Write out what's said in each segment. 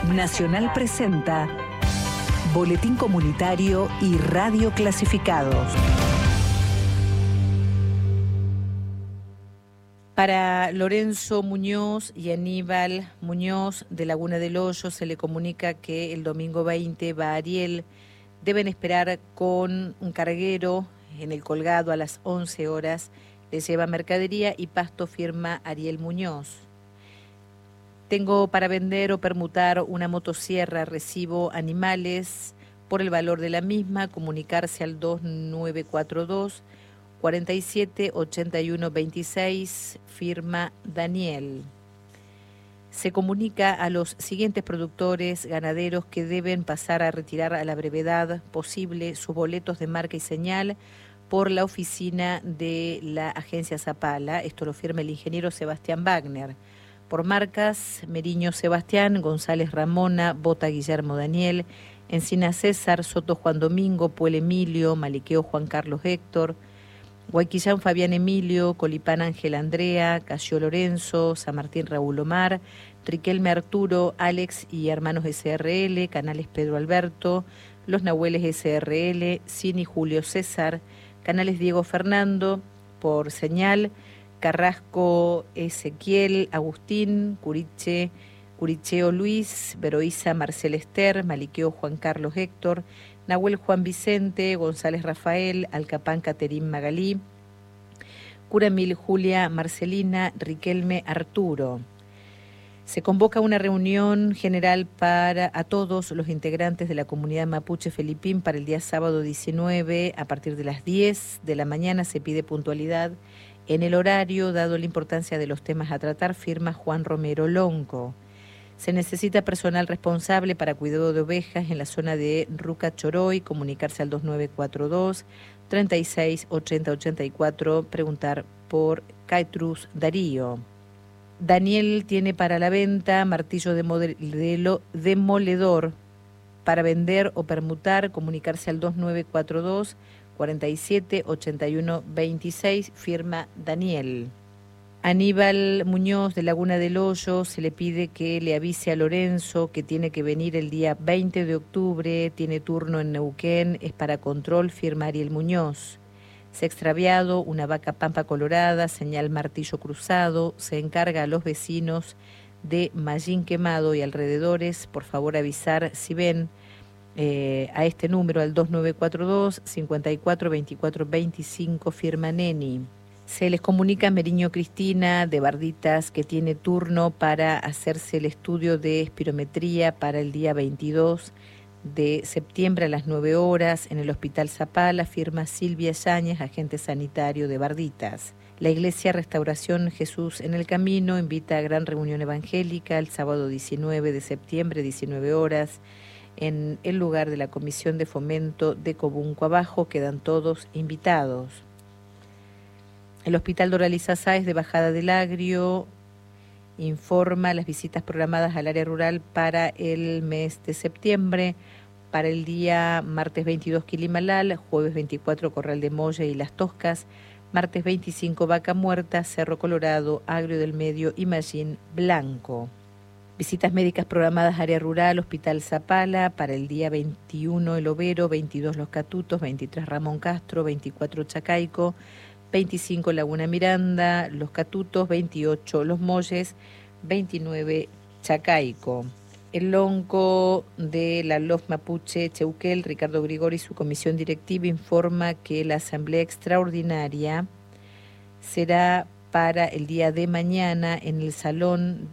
Nacional presenta Boletín Comunitario y Radio Clasificados. Para Lorenzo Muñoz y Aníbal Muñoz de Laguna del Hoyo se le comunica que el domingo 20 va a Ariel. Deben esperar con un carguero en el colgado a las 11 horas. Les lleva mercadería y pasto, firma Ariel Muñoz. Tengo para vender o permutar una motosierra, recibo animales por el valor de la misma, comunicarse al 2942 47 81 26, firma Daniel. Se comunica a los siguientes productores ganaderos que deben pasar a retirar a la brevedad posible sus boletos de marca y señal por la oficina de la agencia Zapala. Esto lo firma el ingeniero Sebastián Wagner. Por marcas: Meriño Sebastián, González Ramona, Bota Guillermo Daniel, Encina César, Soto Juan Domingo, Puel Emilio, Maliqueo Juan Carlos Héctor, Guayquillán Fabián Emilio, Colipán Ángel Andrea, Casio Lorenzo, San Martín Raúl Omar, Riquelme Arturo, Alex y Hermanos SRL, Canales Pedro Alberto, Los Nahueles SRL, Cini Julio César, Canales Diego Fernando, por señal, Carrasco Ezequiel, Agustín, Curicheo Luis, Veroísa Marcel Ester, Maliqueo Juan Carlos Héctor, Nahuel Juan Vicente, González Rafael, Alcapán Caterín Magalí, Curamil Julia Marcelina, Riquelme Arturo. Se convoca una reunión general a todos los integrantes de la comunidad mapuche Felipín para el día sábado 19, a partir de las 10 de la mañana. Se pide puntualidad en el horario, dado la importancia de los temas a tratar, firma Juan Romero Lonco. Se necesita personal responsable para cuidado de ovejas en la zona de Ruca Choroy, comunicarse al 2942 36 80 84, preguntar por Caitrus Darío. Daniel tiene para la venta martillo demoledor para vender o permutar, comunicarse al 2942 47 81 26, firma Daniel. Aníbal Muñoz de Laguna del Hoyo se le pide que le avise a Lorenzo que tiene que venir el día 20 de octubre, tiene turno en Neuquén, es para control, firma Ariel Muñoz. Se ha extraviado una vaca pampa colorada, señal martillo cruzado, se encarga a los vecinos de Mallín Quemado y alrededores, por favor avisar si ven a este número, al 2942 54 24 25, firma Neni. Se les comunica a Meriño Cristina de Barditas que tiene turno para hacerse el estudio de espirometría para el día 22 de septiembre a las 9 horas en el Hospital Zapala, firma Silvia Yáñez, agente sanitario de Barditas. La Iglesia Restauración Jesús en el Camino invita a gran reunión evangélica el sábado 19 de septiembre, 19 horas, en el lugar de la Comisión de Fomento de Cobunco Abajo. Quedan todos invitados. El Hospital Doraliza Sáez de Bajada del Agrio informa las visitas programadas al área rural para el mes de septiembre. Para el día martes 22 Quilimalal, jueves 24 Corral de Moya y Las Toscas, martes 25 Vaca Muerta, Cerro Colorado, Agrio del Medio y Mallín Blanco. Visitas médicas programadas área rural, Hospital Zapala, para el día 21 El Overo, 22 Los Catutos, 23 Ramón Castro, 24 Chacaico, 25 Laguna Miranda, Los Catutos, 28 Los Molles, 29 Chacaico. El lonco de la LOF Mapuche Cheuquel, Ricardo Grigori y su comisión directiva informa que la asamblea extraordinaria será para el día de mañana en el salón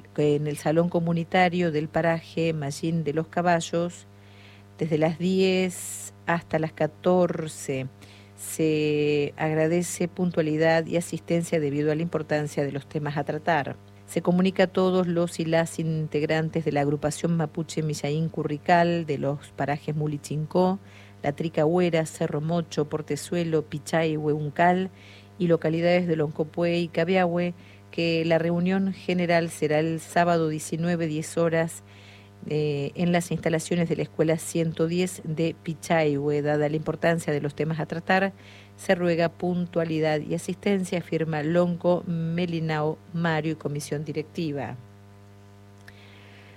comunitario del paraje Mallín de los Caballos, desde las 10 hasta las 14. Se agradece puntualidad y asistencia debido a la importancia de los temas a tratar. Se comunica a todos los y las integrantes de la agrupación Mapuche Millaín Currical de los parajes Mulichincó, La Tricahuera, Cerro Mocho, Portezuelo, Pichahue, Uncal y localidades de Loncopué y Cabiahue, que la reunión general será el sábado 19, 10 horas, en las instalaciones de la Escuela 110 de Pichahue. Dada la importancia de los temas a tratar, se ruega puntualidad y asistencia, firma Lonco, Melinao, Mario y comisión directiva.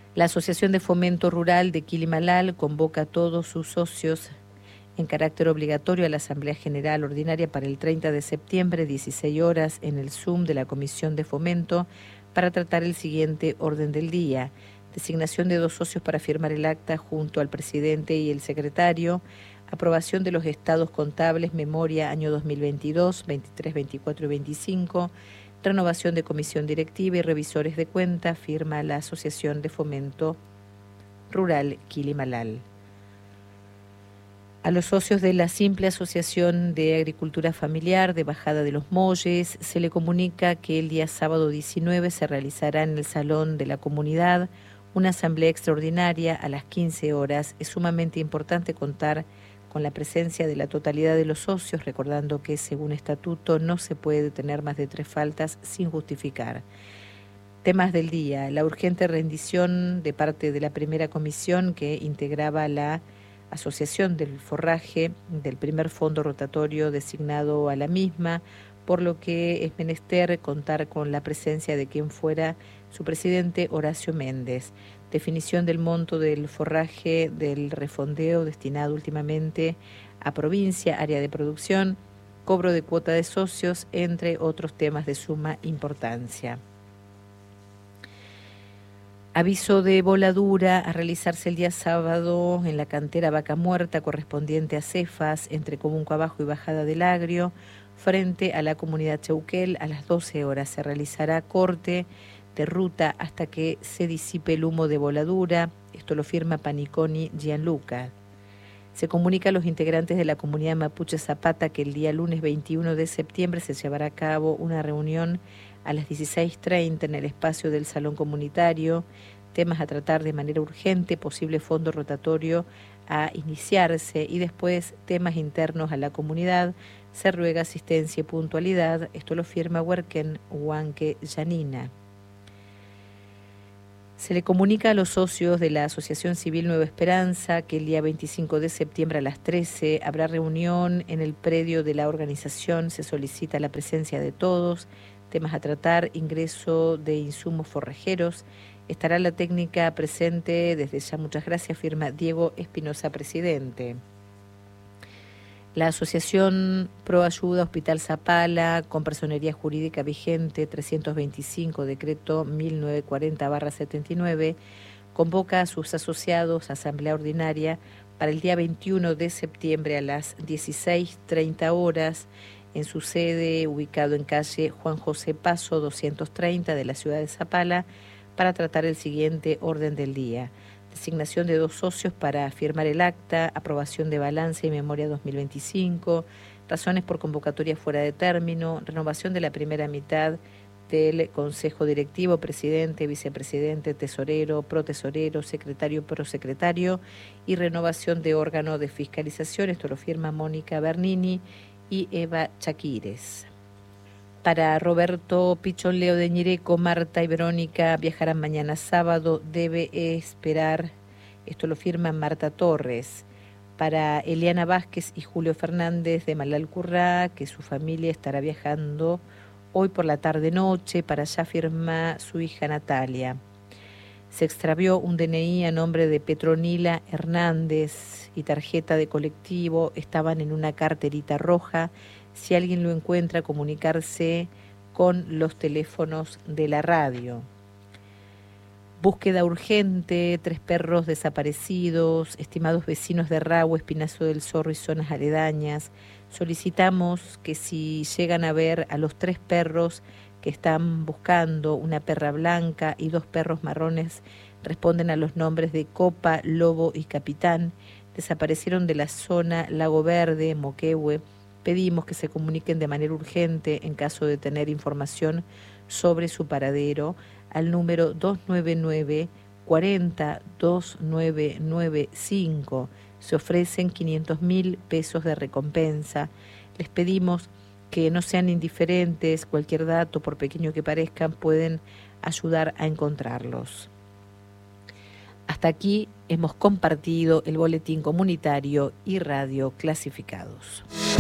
La Asociación de Fomento Rural de Quilimalal convoca a todos sus socios en carácter obligatorio a la Asamblea General Ordinaria para el 30 de septiembre, 16 horas, en el Zoom de la Comisión de Fomento, para tratar el siguiente orden del día: designación de 2 socios para firmar el acta junto al presidente y el secretario, aprobación de los estados contables, memoria año 2022, 23, 24 y 25, renovación de comisión directiva y revisores de cuenta, firma la Asociación de Fomento Rural Quilimalal. A los socios de la simple Asociación de Agricultura Familiar de Bajada de los Molles se le comunica que el día sábado 19 se realizará en el Salón de la Comunidad una asamblea extraordinaria a las 15 horas. Es sumamente importante contar con la presencia de la totalidad de los socios, recordando que según estatuto no se puede tener más de 3 faltas sin justificar. Temas del día: la urgente rendición de parte de la primera comisión que integraba la Asociación del Forraje del primer fondo rotatorio designado a la misma, por lo que es menester contar con la presencia de quien fuera su presidente, Horacio Méndez. Definición del monto del forraje del refondeo destinado últimamente a provincia, área de producción, cobro de cuota de socios, entre otros temas de suma importancia. Aviso de voladura a realizarse el día sábado en la cantera Vaca Muerta correspondiente a Cefas, entre Comunco Abajo y Bajada del Agrio, frente a la comunidad Cheuquel. A las 12 horas se realizará corte de ruta hasta que se disipe el humo de voladura. Esto lo firma Paniconi Gianluca. Se comunica a los integrantes de la comunidad mapuche Zapata que el día lunes 21 de septiembre se llevará a cabo una reunión a las 16:30 en el espacio del Salón Comunitario. Temas a tratar de manera urgente: posible fondo rotatorio a iniciarse, y después temas internos a la comunidad. Se ruega asistencia y puntualidad. Esto lo firma Huerken Huanque Yanina. Se le comunica a los socios de la Asociación Civil Nueva Esperanza que el día 25 de septiembre a las 13 habrá reunión en el predio de la organización. Se solicita la presencia de todos. Temas a tratar: ingreso de insumos forrajeros. Estará la técnica presente. Desde ya, muchas gracias, firma Diego Espinosa, presidente. La Asociación Pro Ayuda Hospital Zapala, con personería jurídica vigente 325, decreto 1940/79, convoca a sus asociados a asamblea ordinaria para el día 21 de septiembre a las 16:30 horas en su sede, ubicado en calle Juan José Paso 230 de la ciudad de Zapala, para tratar el siguiente orden del día: designación de 2 socios para firmar el acta, aprobación de balance y memoria 2025, razones por convocatoria fuera de término, renovación de la primera mitad del Consejo Directivo, presidente, vicepresidente, tesorero, protesorero, secretario, prosecretario, y renovación de órgano de fiscalización. Esto lo firma Mónica Bernini y Eva Chaquires. Para Roberto Pichón Leo de Ñireco, Marta y Verónica viajarán mañana sábado. Debe esperar. Esto lo firma Marta Torres. Para Eliana Vázquez y Julio Fernández de Malalcurrá, que su familia estará viajando hoy por la tarde-noche. Para allá firma su hija Natalia. Se extravió un DNI a nombre de Petronila Hernández y tarjeta de colectivo. Estaban en una carterita roja. Si alguien lo encuentra, comunicarse con los teléfonos de la radio. Búsqueda urgente: 3 perros desaparecidos, estimados vecinos de Rago, Espinazo del Zorro y zonas aledañas. Solicitamos que si llegan a ver a los 3 perros que están buscando, una perra blanca y 2 perros marrones, responden a los nombres de Copa, Lobo y Capitán, desaparecieron de la zona Lago Verde, Moquehue. Pedimos que se comuniquen de manera urgente en caso de tener información sobre su paradero al número 299 40 2995. Se ofrecen 500.000 pesos de recompensa. Les pedimos que no sean indiferentes. Cualquier dato, por pequeño que parezcan, pueden ayudar a encontrarlos. Hasta aquí hemos compartido el boletín comunitario y radio clasificados.